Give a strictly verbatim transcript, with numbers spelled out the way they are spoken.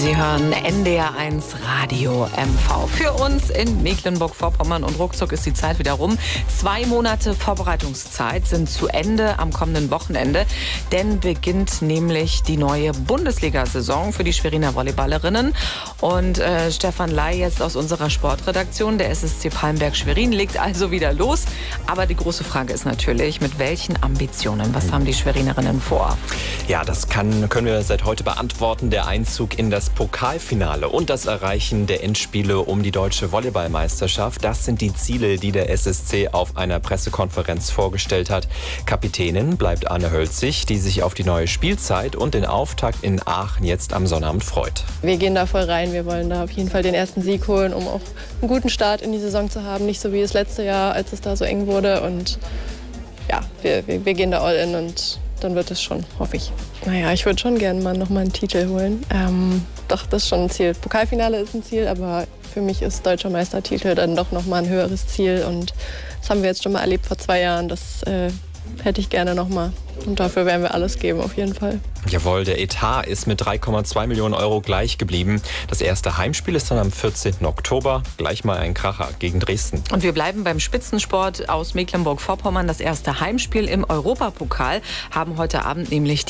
Sie hören N D R eins Radio M V. Für uns in Mecklenburg-Vorpommern und ruckzuck ist die Zeit wieder rum. Zwei Monate Vorbereitungszeit sind zu Ende am kommenden Wochenende. Denn beginnt nämlich die neue Bundesliga-Saison für die Schweriner Volleyballerinnen. Und äh, Stefan Ley jetzt aus unserer Sportredaktion, der S S C Palmberg Schwerin, legt also wieder los. Aber die große Frage ist natürlich, mit welchen Ambitionen? Was haben die Schwerinerinnen vor? Ja, das kann, können wir seit heute beantworten. Der Einzug in das Pokalfinale und das Erreichen der Endspiele um die deutsche Volleyballmeisterschaft. Das sind die Ziele, die der S S C auf einer Pressekonferenz vorgestellt hat. Kapitänin bleibt Anne Hölzig, die sich auf die neue Spielzeit und den Auftakt in Aachen jetzt am Sonnabend freut. Wir gehen da voll rein. Wir wollen da auf jeden Fall den ersten Sieg holen, um auch einen guten Start in die Saison zu haben. Nicht so wie das letzte Jahr, als es da so eng wurde. Und ja, wir, wir, wir gehen da all in und dann wird es schon, hoffe ich. Naja, ich würde schon gerne mal noch mal einen Titel holen. Ähm, doch, das ist schon ein Ziel. Pokalfinale ist ein Ziel, aber für mich ist deutscher Meistertitel dann doch noch mal ein höheres Ziel. Und das haben wir jetzt schon mal erlebt vor zwei Jahren. Das äh, hätte ich gerne noch mal. Und dafür werden wir alles geben, auf jeden Fall. Jawohl, der Etat ist mit drei Komma zwei Millionen Euro gleich geblieben. Das erste Heimspiel ist dann am vierzehnten Oktober. Gleich mal ein Kracher gegen Dresden. Und wir bleiben beim Spitzensport aus Mecklenburg-Vorpommern. Das erste Heimspiel im Europapokal haben heute Abend nämlich